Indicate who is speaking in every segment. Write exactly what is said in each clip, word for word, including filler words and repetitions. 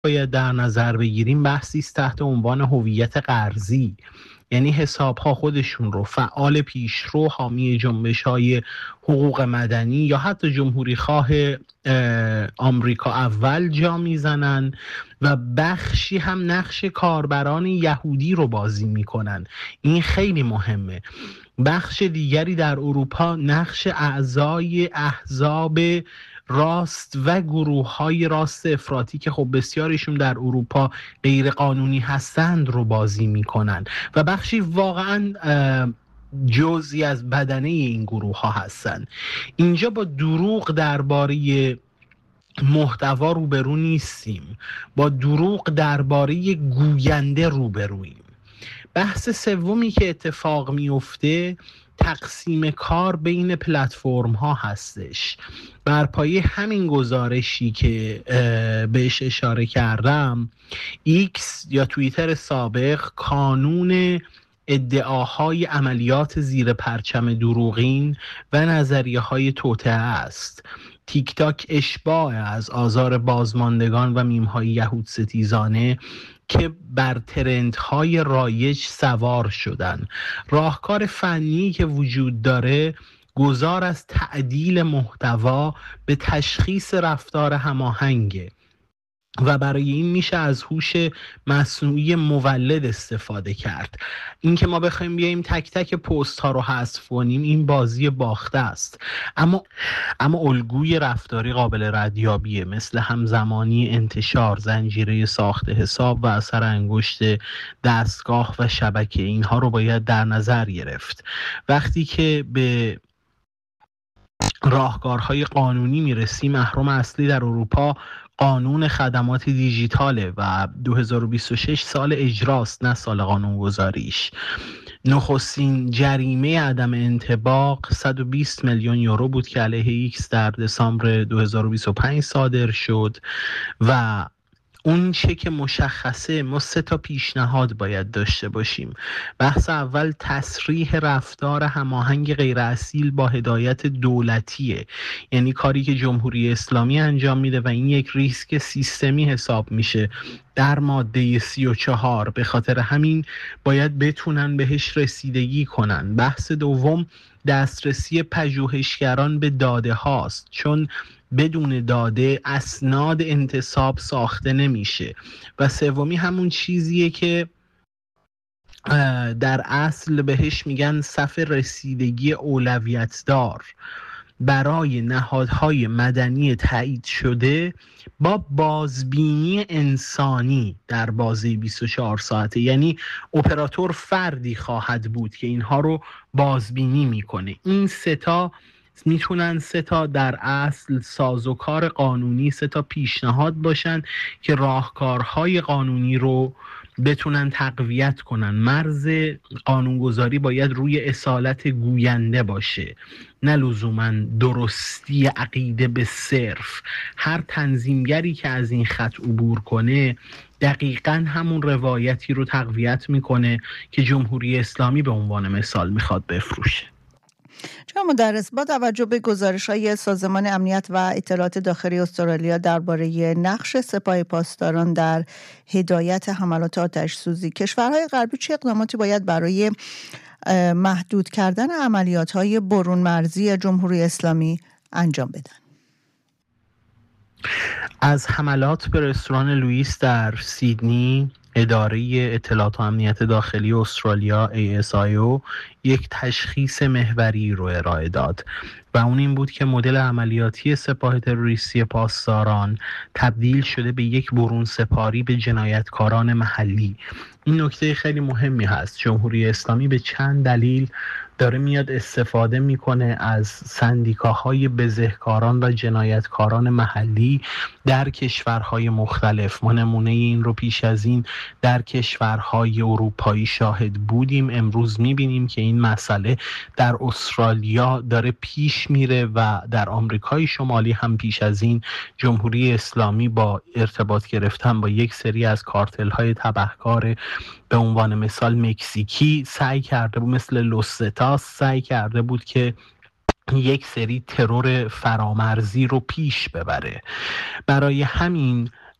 Speaker 1: باید در نظر بگیریم بحثی است تحت عنوان هویت قرضی، یعنی حساب‌ها خودشون رو فعال پیشرو حامی جنبش‌های حقوق مدنی یا حتی جمهوری خواه آمریکا اول جا میزنن و بخشی هم نقش کاربران یهودی رو بازی میکنن. این خیلی مهمه. بخش دیگری در اروپا نقش اعضای احزاب راست و گروه های راست افراطی که خب بسیاریشون در اروپا غیر قانونی هستند رو بازی میکنن و بخشی واقعا جزئی از بدنه این گروه ها هستند. اینجا با دروغ درباره محتوا روبرو نیستیم، با دروغ درباره گوینده روبرویم. بحث سومی که اتفاق میفته تقسیم کار بین پلتفرم ها هستش. بر پایه همین گزارشی که بهش اشاره کردم، ایکس یا توییتر سابق کانون ادعاهای عملیات زیر پرچم دروغین و نظریه های توطئه است. تیک تاک اشباع از آزار بازماندگان و میم های یهود ستیزانه که بر ترندهای رایج سوار شدن. راهکار فنی که وجود داره گذار از تعدیل محتوا به تشخیص رفتار هماهنگه و برای این میشه از هوش مصنوعی مولد استفاده کرد. این که ما بخوایم بیایم تک تک پست ها رو حذف کنیم این بازی باخته است. اما اما الگوی رفتاری قابل ردیابیه، مثل همزمانی انتشار، زنجیره ساخت حساب و اثر انگشت دستگاه و شبکه. اینها رو باید در نظر گرفت. وقتی که به راهکارهای قانونی میرسیم، محرم اصلی در اروپا قانون خدمات دیجیتاله و دو هزار و بیست و شش سال اجراست، نه سال قانونگذاریش. نخستین جریمه عدم انطباق صد و بیست میلیون یورو بود که علیه ایکس در دسامبر دو هزار و بیست و پنج صادر شد و اون چه که مشخصه ما سه تا پیشنهاد باید داشته باشیم. بحث اول تصریح رفتار هماهنگ غیر اصیل با هدایت دولتیه، یعنی کاری که جمهوری اسلامی انجام میده و این یک ریسک سیستمی حساب میشه در ماده سی و چهار. به خاطر همین باید بتونن بهش رسیدگی کنن. بحث دوم دسترسی پژوهشگران به داده هاست، چون بدون داده اسناد انتصاب ساخته نمیشه. و سومی همون چیزیه که در اصل بهش میگن صف رسیدگی اولویت دار برای نهادهای مدنی تایید شده با بازبینی انسانی در بازه بیست و چهار ساعته. یعنی اپراتور فردی خواهد بود که اینها رو بازبینی میکنه. این سه تا میتونن سه تا در اصل سازوکار قانونی، سه تا پیشنهاد باشن که راهکارهای قانونی رو بتونن تقویت کنن. مرز قانونگذاری باید روی اصالت گوینده باشه، نه لزوماً درستی عقیده به صرف. هر تنظیمگری که از این خط عبور کنه دقیقاً همون روایتی رو تقویت میکنه که جمهوری اسلامی به عنوان مثال میخواد بفروشه.
Speaker 2: جناب مدرس، با توجه به گزارش‌های سازمان امنیت و اطلاعات داخلی استرالیا درباره نقش سپاه پاسداران در هدایت حملات آتش‌سوزی، کشورهای غربی چه اقداماتی باید برای محدود کردن عملیات‌های برون مرزی جمهوری اسلامی انجام بدن؟
Speaker 1: از حملات به رستوران لوئیس در سیدنی، اداره اطلاعات و امنیت داخلی استرالیا ای اس آی او یک تشخیص محوری رو ارائه داد و اون این بود که مدل عملیاتی سپاه تروریستی پاسداران تبدیل شده به یک برون سپاری به جنایتکاران محلی. این نکته خیلی مهمی هست. جمهوری اسلامی به چند دلیل داره میاد استفاده میکنه از سندیکاهای بزهکاران و جنایتکاران محلی در کشورهای مختلف. ما نمونه این رو پیش از این در کشورهای اروپایی شاهد بودیم. امروز میبینیم که این مسئله در استرالیا داره پیش میره و در آمریکای شمالی هم پیش از این جمهوری اسلامی با ارتباط گرفتن با یک سری از کارتل‌های تبهکار به عنوان مثال مکزیکی سعی کرده بود، مثل لوستاس سعی کرده بود که یک سری ترور فرامرزی رو پیش ببره. برای همین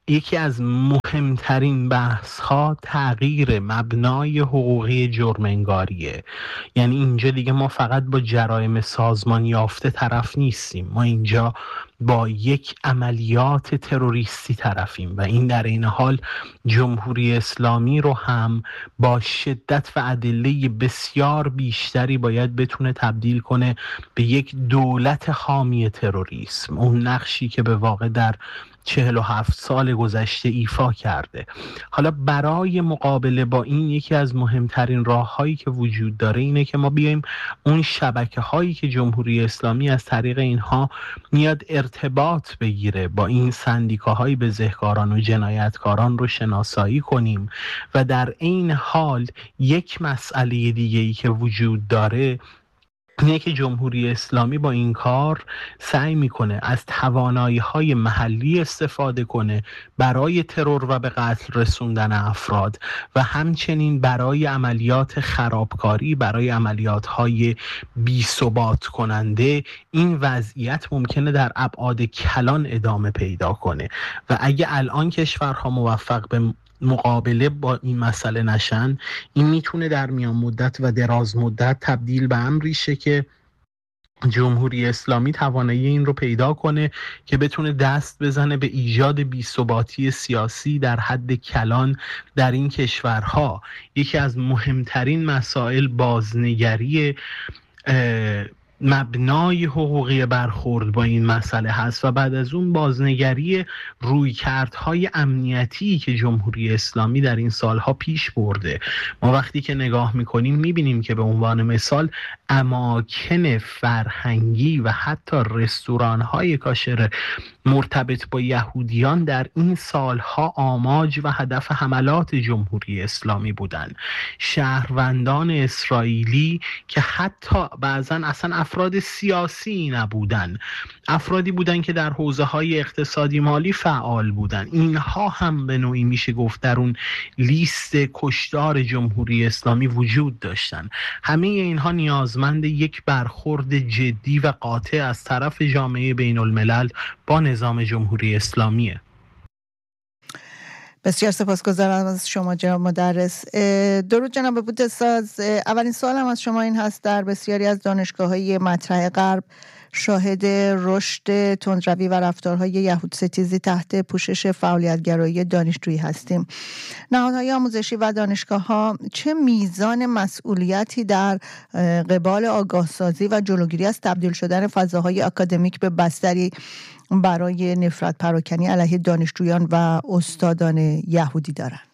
Speaker 1: یکی از مهمترین بحث ها تغییر مبنای حقوقی جرم انگاریه. یعنی اینجا دیگه ما فقط با جرایم سازمان یافته طرف نیستیم، ما اینجا با یک عملیات تروریستی طرفیم و این در این حال جمهوری اسلامی رو هم با شدت و ادله بسیار بیشتری باید بتونه تبدیل کنه به یک دولت حامی تروریسم، اون نقشی که به واقع در چهل و هفت سال گذشته ایفا کرده. حالا برای مقابله با این یکی از مهمترین راه‌هایی که وجود داره اینه که ما بیایم اون شبکه‌هایی که جمهوری اسلامی از طریق اینها میاد ارتباط بگیره با این سندیکاهای بزهکاران و جنایتکاران رو شناسایی کنیم و در این حال یک مسئله دیگه‌ای که وجود داره اینه که جمهوری اسلامی با این کار سعی میکنه از توانایی‌های محلی استفاده کنه برای ترور و به قتل رسوندن افراد و همچنین برای عملیات خرابکاری، برای عملیات‌های بی‌ثبات کننده. این وضعیت ممکنه در ابعاد کلان ادامه پیدا کنه و اگه الان کشورها موفق به مقابله با این مسئله نشن، این میتونه در میان مدت و دراز مدت تبدیل به امری شه که جمهوری اسلامی توانایی این رو پیدا کنه که بتونه دست بزنه به ایجاد بی‌ثباتی سیاسی در حد کلان در این کشورها. یکی از مهمترین مسائل بازنگری مبنای حقوقی برخورد با این مسئله هست و بعد از اون بازنگری رویکردهای امنیتی که جمهوری اسلامی در این سالها پیش برده. ما وقتی که نگاه میکنیم میبینیم که به عنوان مثال اماکن فرهنگی و حتی رستوران‌های کاشر مرتبط با یهودیان در این سالها آماج و هدف حملات جمهوری اسلامی بودند. شهروندان اسرائیلی که حتی بعضا اصلا افراد سیاسی نبودن، افرادی بودن که در حوزه‌های اقتصادی مالی فعال بودن، اینها هم به نوعی میشه گفت در اون لیست کشتار جمهوری اسلامی وجود داشتن. همه اینها نیازمند یک برخورد جدی و قاطع از طرف جامعه بین الملل با نظام جمهوری اسلامیه.
Speaker 2: بسیار سپاسگزارم از شما جناب مدرس. درود جناب بودساز. اولین سوالم از شما این هست: در بسیاری از دانشگاه‌های مطرح غرب شاهد رشد تندروی و رفتارهای یهود ستیزی تحت پوشش فعالیت‌گرایی دانشجویی هستیم. نهادهای آموزشی و دانشگاه‌ها چه میزان مسئولیتی در قبال آگاهسازی و جلوگیری از تبدیل شدن فضاهای اکادمیک به بستری برای نفرت پراکنی علیه دانشجویان و استادان یهودی دارند؟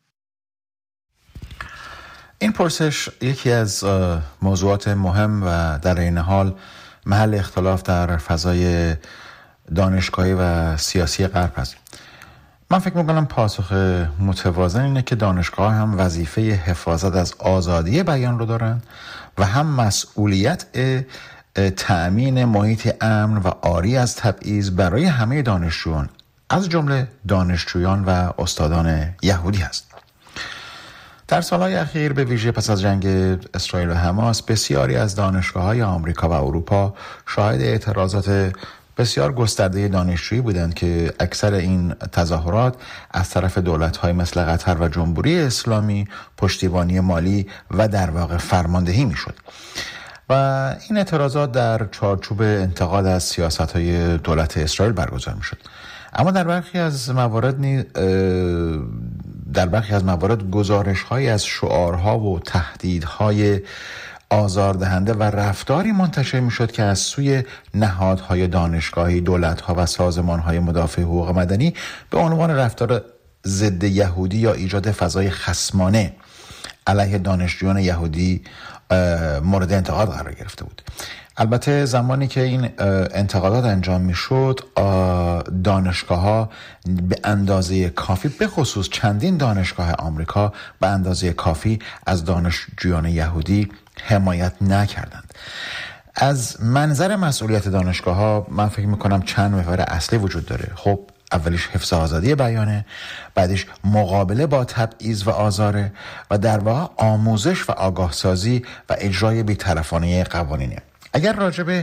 Speaker 3: این پرسش یکی از موضوعات مهم و در این حال محل اختلاف در فضای دانشگاهی و سیاسی غرب است. من فکر می‌کنم پاسخ متوازن اینه که دانشگاه هم وظیفه حفاظت از آزادی بیان رو دارن و هم مسئولیت تأمین محیط امن و عاری از تبعیض برای همه دانشجویان، از جمله دانشجویان و استادان یهودی است. در سالهای اخیر به ویژه پس از جنگ اسرائیل و حماس بسیاری از دانشگاه‌های آمریکا و اروپا شاهد اعتراضات بسیار گسترده دانشجویی بودند که اکثر این تظاهرات از طرف دولت‌های مثل قطر و جمهوری اسلامی پشتیبانی مالی و در واقع فرماندهی می‌شد و این اعتراضات در چارچوب انتقاد از سیاست‌های دولت اسرائیل برگزار می‌شد. اما در برخی از موارد نی... در برخی از موارد گزارش‌هایی از شعارها و تهدیدهای آزاردهنده و رفتاری منتشر می‌شد که از سوی نهادهای دانشگاهی، دولت‌ها و سازمان‌های مدافع حقوق مدنی به عنوان رفتار ضد یهودی یا ایجاد فضای خصمانه علیه دانشجویان یهودی مورد انتقاد قرار گرفته بود. البته زمانی که این انتقادات انجام میشد، دانشگاه‌ها به اندازه کافی، به خصوص چندین دانشگاه آمریکا به اندازه کافی از دانشجویان یهودی حمایت نکردند. از منظر مسئولیت دانشگاه‌ها من فکر میکنم چند محور اصلی وجود داره. خب اولیش حفظ آزادی بیانه، بعدش مقابله با تبعیض و آزاره و در واقع آموزش و آگاه سازی و اجرای بی‌طرفانه قوانینه. اگر راجع به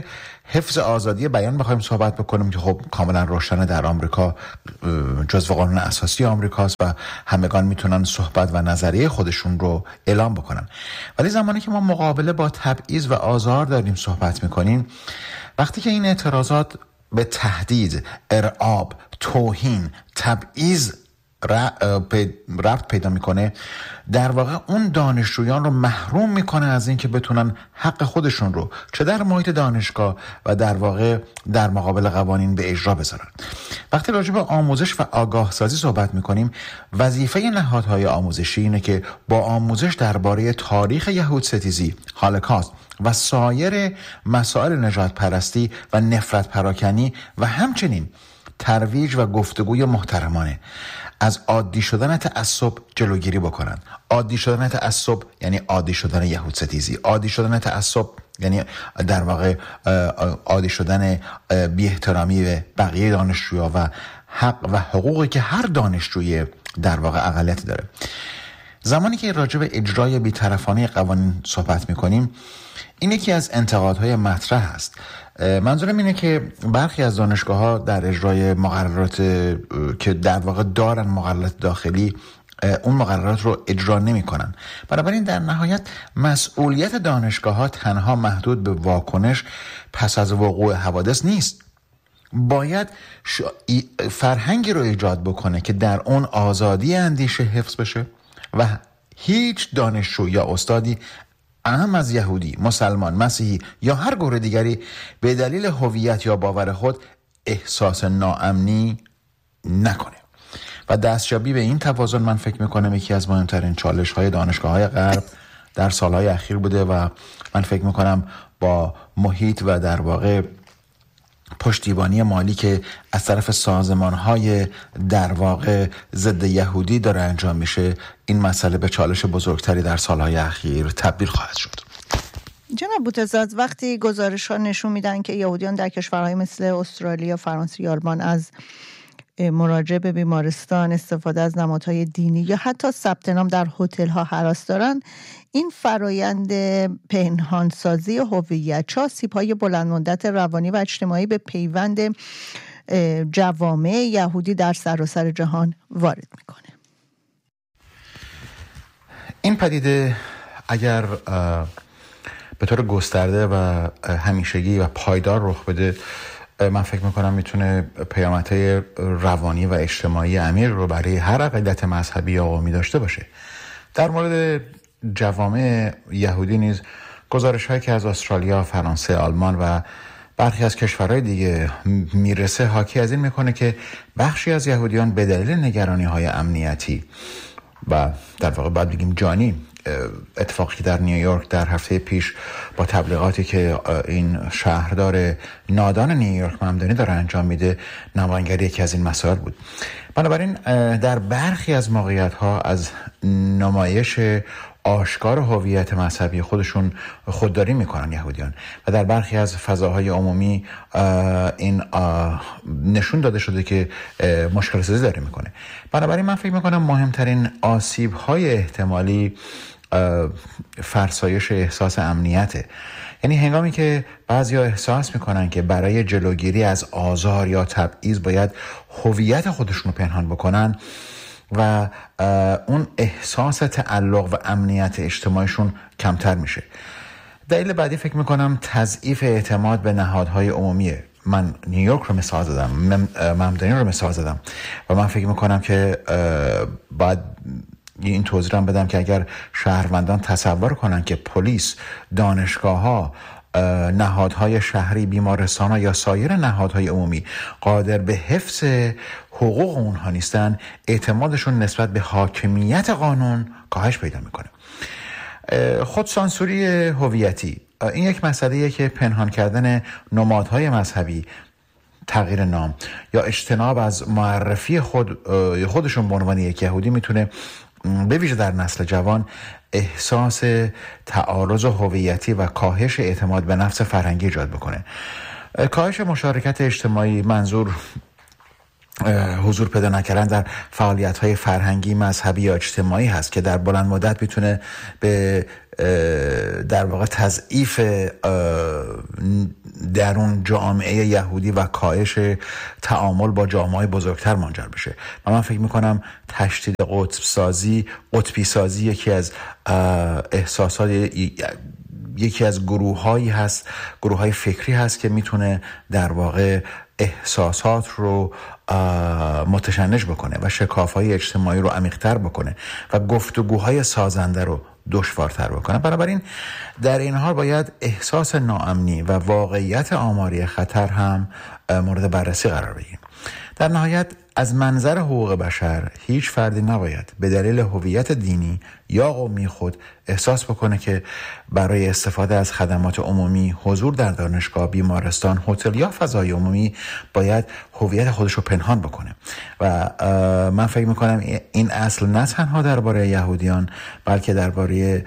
Speaker 3: حفظ آزادی بیان بخوایم صحبت بکنیم که خب کاملا روشنه در آمریکا جزو قانون اساسی آمریکاست و همگان میتونن صحبت و نظریه خودشون رو اعلام بکنن. ولی زمانی که ما مقابله با تبعیض و آزار داریم صحبت میکنیم، وقتی که این اعتراضات به تهدید، ارعاب، توهین، تبعیض ربط پیدا میکنه، در واقع اون دانشجویان رو محروم میکنه از این که بتونن حق خودشون رو چه در محیط دانشگاه و در واقع در مقابل قوانین به اجرا بذارن. وقتی راجع به آموزش و آگاه سازی صحبت میکنیم، وظیفه نهادهای آموزشی اینه که با آموزش درباره تاریخ یهود ستیزی، هولوکاست و سایر مسائل نژاد پرستی و نفرت پراکنی و همچنین ترویج و گفتگوی محترمانه از عادی شدن تعصب جلوگیری بکنن. عادی شدن تعصب یعنی عادی شدن یهود ستیزی، عادی شدن تعصب یعنی در واقع عادی شدن بی احترامی به بقیه دانشجوها و حق و حقوقی که هر دانشجوی در واقع اقلیت داره. زمانی که راجع به اجرای بی‌طرفانه قوانین صحبت می‌کنیم، این یکی از انتقادهای مطرح است. منظورم اینه که برخی از دانشگاه‌ها در اجرای مقررات که در واقع دارن مقررات داخلی، اون مقررات رو اجرا نمی‌کنن. بنابراین در نهایت مسئولیت دانشگاه‌ها تنها محدود به واکنش پس از وقوع حوادث نیست. باید فرهنگی رو ایجاد بکنه که در اون آزادی اندیشه حفظ بشه و هیچ دانشجو یا استادی اهم از یهودی، مسلمان، مسیحی یا هر گروه دیگری به دلیل هویت یا باور خود احساس ناامنی نکنه. و دستیابی به این توازن من فکر میکنم یکی از مهمترین چالش های دانشگاه های غرب در سالهای اخیر بوده و من فکر میکنم با محیط و در واقع پشتیبانی مالی که از طرف سازمان‌های در واقع ضد یهودی داره انجام میشه، این مسئله به چالش بزرگتری در سالهای اخیر تبدیل خواهد شد.
Speaker 2: جناب بوتزاد، وقتی گزارش‌ها نشون میدن که یهودیان در کشورهای مثل استرالیا، فرانسه یا آلمان از مراجعه به بیمارستان، استفاده از نمادهای دینی یا حتی ثبت نام در هتل‌ها هراس دارن، این فرایند پنهانسازی هویت چه آسیب‌های بلند مدت روانی و اجتماعی به پیوند جوامع یهودی در سراسر جهان وارد میکنه؟
Speaker 3: این پدیده اگر به طور گسترده و همیشگی و پایدار رخ بده، من فکر میکنم میتونه پیامدهای روانی و اجتماعی عمیق رو برای هر عقیدت مذهبی یا قومی داشته باشه. در مورد جوامع یهودی نیز گزارش هایی که از استرالیا، فرانسه، آلمان و برخی از کشورهای دیگه میرسه حاکی از این میکنه که بخشی از یهودیان به دلیل نگرانی های امنیتی و در واقع باید بگیم جانی، اتفاقی در نیویورک در هفته پیش با تبلیغاتی که این شهردار نادان نیویورک ممدانی داره انجام میده، نمایانگری یکی از این مسائل بود. بنابراین در برخی از موقعیت‌ها از نمایش آشکار هویت مذهبی خودشون خودداری میکنن یهودیان و در برخی از فضاهای عمومی این نشون داده شده که مشکل سازی داره میکنه. بنابراین من فکر میکنم مهمترین آسیب‌های احتمالی فرسایش احساس امنیته. یعنی هنگامی که بعضیا احساس میکنن که برای جلوگیری از آزار یا تبعیض باید هویت خودشون رو پنهان بکنن و اون احساس تعلق و امنیت اجتماعیشون کمتر میشه. دلیل بعدی فکر میکنم تضعیف اعتماد به نهادهای عمومیه. من نیویورک رو مثال زدم، ممدانی رو مثال زدم و من فکر میکنم که باید این توضیح رو بدم که اگر شهروندان تصور کنن که پلیس، دانشگاه‌ها، نهادهای شهری، بیمارستان‌ها یا سایر نهادهای عمومی قادر به حفظ حقوق اونها نیستن، اعتمادشون نسبت به حاکمیت قانون کاهش پیدا میکنه. خودسانسوری هویتی این یک مسئله‌ایه که پنهان کردن نمادهای مذهبی، تغییر نام یا اجتناب از معرفی خود خودشون به عنوان یک یهودی میتونه به ویژه در نسل جوان احساس تعارض هویتی و کاهش اعتماد به نفس فرهنگی ایجاد بکنه. کاهش مشارکت اجتماعی، منظور حضور پیدا نکردن در فعالیت‌های فرهنگی، مذهبی یا اجتماعی هست که در بلند مدت میتونه به در واقع تضعیف درون جامعه یهودی و کاهش تعامل با جامعه بزرگتر منجر بشه. و من فکر میکنم تشدید قطب سازی، قطبی سازی یکی از احساسات، یکی از گروه‌هایی هست، گروه‌های فکری هست که میتونه در واقع احساسات رو متشنج بکنه و شکاف‌های اجتماعی رو عمیق‌تر بکنه و گفتگوهای سازنده رو دشوارتر بکنه. بنابراین در این حال باید احساس ناامنی و واقعیت آماری خطر هم مورد بررسی قرار بگیریم. در نهایت از منظر حقوق بشر هیچ فردی نباید به دلیل هویت دینی یا قومی خود احساس بکنه که برای استفاده از خدمات عمومی، حضور در دانشگاه، بیمارستان، هتل یا فضای عمومی باید هویت خودش رو پنهان بکنه. و من فکر میکنم این اصل نه تنها درباره یهودیان بلکه درباره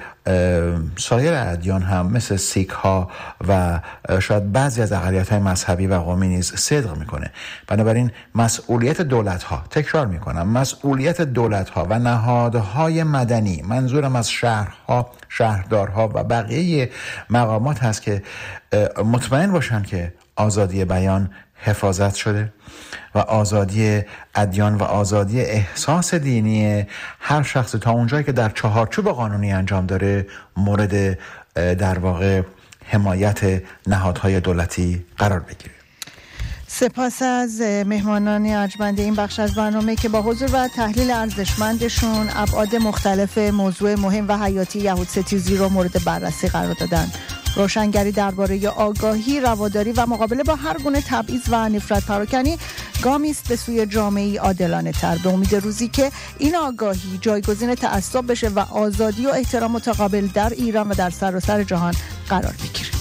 Speaker 3: سایر ادیان هم مثل سیک ها و شاید بعضی از اقلیت‌های مذهبی و قومی نیز صدق میکنه. بنابراین مسئولیت دولت ها، تکرار میکنم، مسئولیت دولت ها و نهادهای مدنی، منظورم از شهرها، شهردارها و بقیه مقامات هست که مطمئن باشن که آزادی بیان حفاظت شده و آزادی ادیان و آزادی احساس دینی هر شخص تا اونجایی که در چهارچوب قانونی انجام داره مورد در واقع حمایت نهادهای دولتی قرار بگیره.
Speaker 2: سپاس از مهمانان ارجمند این بخش از برنامه که با حضور و تحلیل ارزشمندشون ابعاد مختلف موضوع مهم و حیاتی یهودستیزی رو مورد بررسی قرار دادن. روشنگری درباره آگاهی، رواداری و مقابله با هر گونه تبعیض و نفرت پراکنی گامی است به سوی جامعه‌ای عادلانه تر، به امید روزی که این آگاهی جایگزین تعصب بشه و آزادی و احترام متقابل در ایران و در سراسر جهان قرار بگیره.